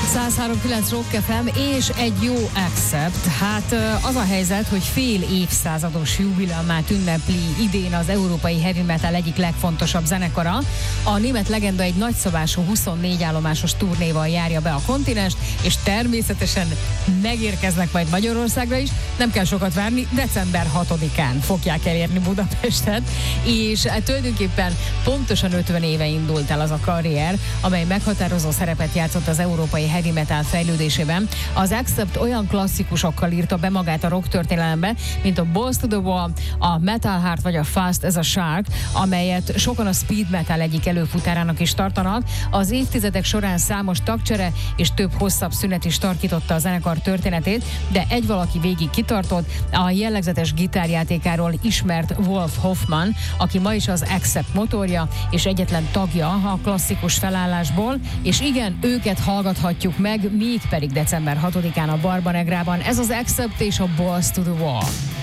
103.9 Rock FM és egy jó Accept. Hát az a helyzet, hogy fél évszázados jubileumát ünnepli idén az európai heavy metal egyik legfontosabb zenekara. A német legenda egy nagyszabású 24 állomásos turnéval járja be a kontinenst, és természetesen megérkeznek majd Magyarországra is. Nem kell sokat várni, december 6-án fogják elérni Budapestet, és tulajdonképpen pontosan 50 éve indult el az a karrier, amely meghatározó szerepet játszott az európai heavy metal fejlődésében. Az Accept olyan klasszikusokkal írta be magát a rock történelembe, mint a Balls to the Wall, a Metal Heart vagy a Fast as a Shark, amelyet sokan a speed metal egyik előfutárának is tartanak. Az évtizedek során számos tagcsere és több hosszabb szünet is tarkította a zenekar történetét, de egy valaki végig kitartott, a jellegzetes gitárjátékáról ismert Wolf Hoffman, aki ma is az Accept motorja és egyetlen tagja a klasszikus felállásból, és igen, őket hallgathatjuk meg, mégpedig december 6-án a Barbanegrában. Ez az Accept és a Balls to the Wall.